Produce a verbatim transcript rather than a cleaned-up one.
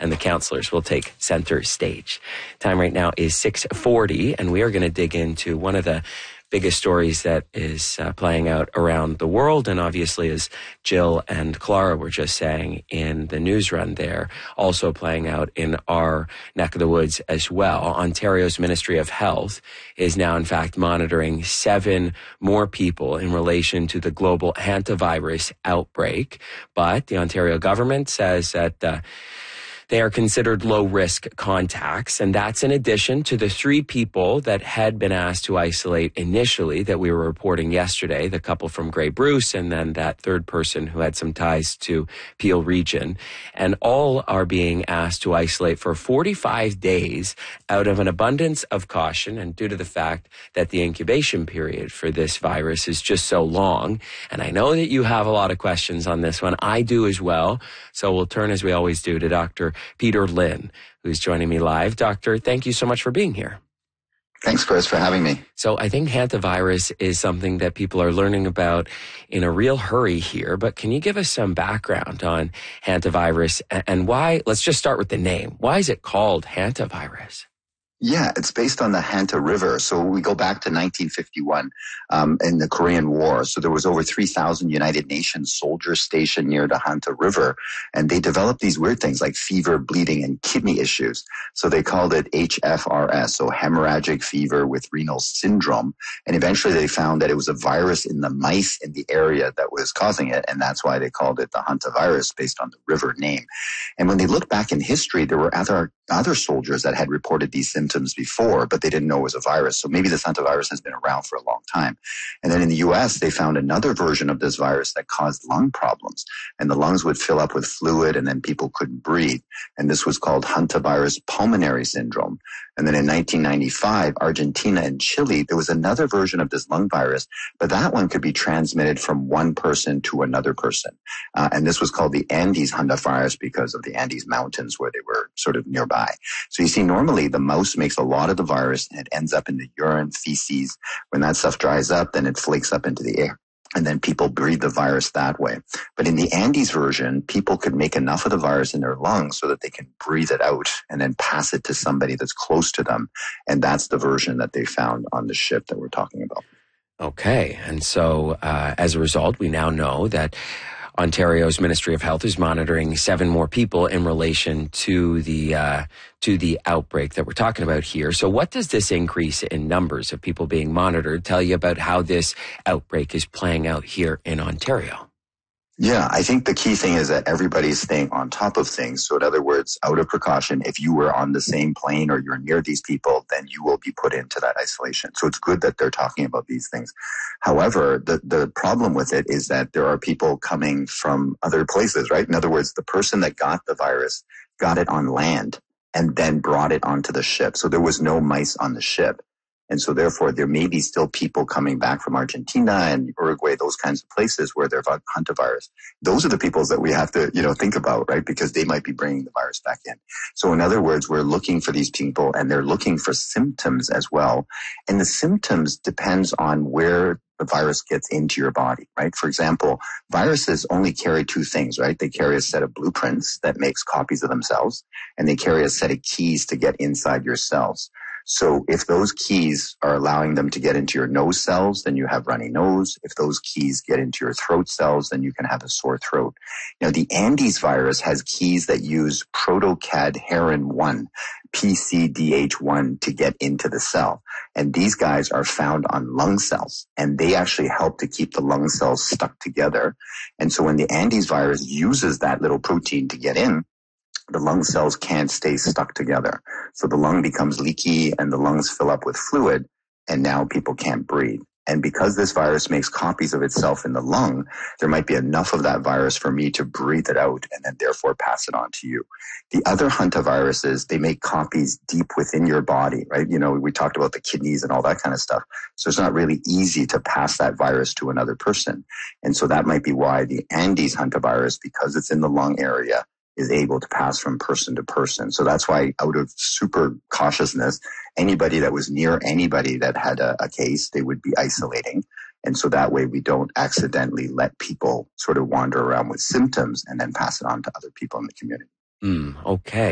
and the counselors will take center stage. Time right now is six forty, and we are going to dig into one of the biggest stories that is uh, playing out around the world. And obviously, as Jill and Clara were just saying in the news run there, also playing out in our neck of the woods as well. Ontario's Ministry of Health is now, in fact, monitoring seven more people in relation to the global hantavirus outbreak. But the Ontario government says that uh, they are considered low-risk contacts, and that's in addition to the three people that had been asked to isolate initially that we were reporting yesterday, the couple from Grey Bruce and then that third person who had some ties to Peel Region. And all are being asked to isolate for forty-five days out of an abundance of caution and due to the fact that the incubation period for this virus is just so long. And I know that you have a lot of questions on this one. I do as well. So we'll turn, as we always do, to Doctor Peter Lynn, who's joining me live. Doctor, thank you so much for being here. Thanks, Chris, for having me. So I think hantavirus is something that people are learning about in a real hurry here, but can you give us some background on hantavirus and why? Let's just start with the name. Why is it called hantavirus? Yeah, it's based on the Hanta River. So we go back to nineteen fifty-one um, in the Korean War. So there was over three thousand United Nations soldiers stationed near the Hanta River, and they developed these weird things like fever, bleeding, and kidney issues. So they called it H F R S, so hemorrhagic fever with renal syndrome. And eventually they found that it was a virus in the mice in the area that was causing it, and that's why they called it the hantavirus based on the river name. And when they look back in history, there were other other soldiers that had reported these symptoms before, but they didn't know it was a virus. So maybe this hantavirus has been around for a long time. And then in the U S, they found another version of this virus that caused lung problems. And the lungs would fill up with fluid and then people couldn't breathe. And this was called hantavirus pulmonary syndrome. And then in nineteen ninety-five, Argentina and Chile, there was another version of this lung virus, but that one could be transmitted from one person to another person. Uh, and this was called the Andes hantavirus because of the Andes Mountains where they were sort of nearby. So you see, normally the mouse makes a lot of the virus and it ends up in the urine, feces. When that stuff dries up, then it flakes up into the air. And then people breathe the virus that way. But in the Andes version, people could make enough of the virus in their lungs so that they can breathe it out and then pass it to somebody that's close to them. And that's the version that they found on the ship that we're talking about. Okay. And so uh, as a result, we now know that Ontario's Ministry of Health is monitoring seven more people in relation to the uh, to the outbreak that we're talking about here. So what does this increase in numbers of people being monitored tell you about how this outbreak is playing out here in Ontario? Yeah, I think the key thing is that everybody's staying on top of things. So in other words, out of precaution, if you were on the same plane or you're near these people, then you will be put into that isolation. So it's good that they're talking about these things. However, the, the problem with it is that there are people coming from other places, right? In other words, the person that got the virus got it on land and then brought it onto the ship. So there was no mice on the ship. And so therefore, there may be still people coming back from Argentina and Uruguay, those kinds of places where there's hantavirus. Those are the people that we have to, you know, think about, right? Because they might be bringing the virus back in. So in other words, we're looking for these people and they're looking for symptoms as well. And the symptoms depends on where the virus gets into your body, right? For example, viruses only carry two things, right? They carry a set of blueprints that makes copies of themselves, and they carry a set of keys to get inside your cells. So if those keys are allowing them to get into your nose cells, then you have runny nose. If those keys get into your throat cells, then you can have a sore throat. Now, the Andes virus has keys that use protocadherin one, P C D H one, to get into the cell. And these guys are found on lung cells, and they actually help to keep the lung cells stuck together. And so when the Andes virus uses that little protein to get in, the lung cells can't stay stuck together. So the lung becomes leaky and the lungs fill up with fluid, and now people can't breathe. And because this virus makes copies of itself in the lung, there might be enough of that virus for me to breathe it out and then therefore pass it on to you. The other hantaviruses, they make copies deep within your body, right? You know, we talked about the kidneys and all that kind of stuff. So it's not really easy to pass that virus to another person. And so that might be why the Andes hantavirus, because it's in the lung area, is able to pass from person to person. So that's why, out of super cautiousness, anybody that was near anybody that had a, a case, they would be isolating. And so that way we don't accidentally let people sort of wander around with symptoms and then pass it on to other people in the community. Mm, okay.